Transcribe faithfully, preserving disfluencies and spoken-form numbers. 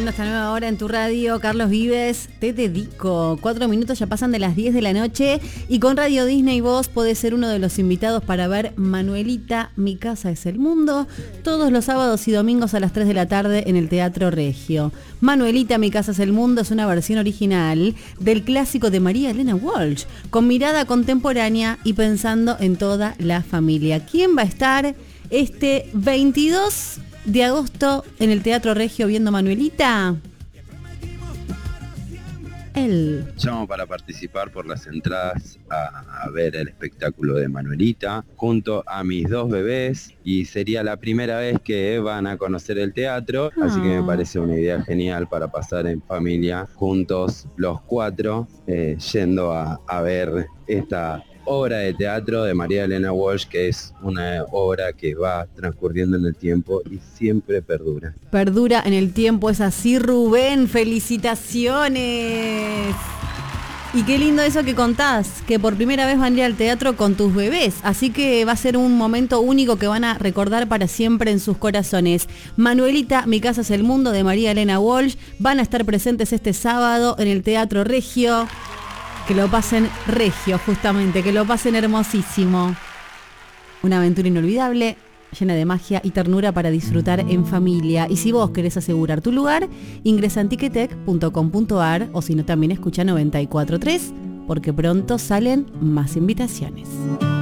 Comenzando esta nueva hora en tu radio, Carlos Vives, te dedico. Cuatro minutos ya pasan de las diez de la noche y con Radio Disney vos podés ser uno de los invitados para ver Manuelita, mi casa es el mundo, todos los sábados y domingos a las tres de la tarde en el Teatro Regio. Manuelita, mi casa es el mundo es una versión original del clásico de María Elena Walsh, con mirada contemporánea y pensando en toda la familia. ¿Quién va a estar este veintidós de agosto en el Teatro Regio viendo Manuelita? Él. Llamo para participar por las entradas a, a ver el espectáculo de Manuelita junto a mis dos bebés y sería la primera vez que van a conocer el teatro, oh. Así que me parece una idea genial para pasar en familia juntos los cuatro eh, yendo a, a ver esta obra de teatro de María Elena Walsh, que es una obra que va transcurriendo en el tiempo y siempre perdura. Perdura en el tiempo, es así, Rubén, felicitaciones. Y qué lindo eso que contás, que por primera vez van a ir al teatro con tus bebés, así que va a ser un momento único que van a recordar para siempre en sus corazones. Manuelita, mi casa es el mundo de María Elena Walsh, van a estar presentes este sábado en el Teatro Regio. Que lo pasen regio, justamente, que lo pasen hermosísimo. Una aventura inolvidable, llena de magia y ternura para disfrutar en familia. Y si vos querés asegurar tu lugar, ingresa en ticketek punto com punto ar o si no también escucha noventa y cuatro punto tres, porque pronto salen más invitaciones.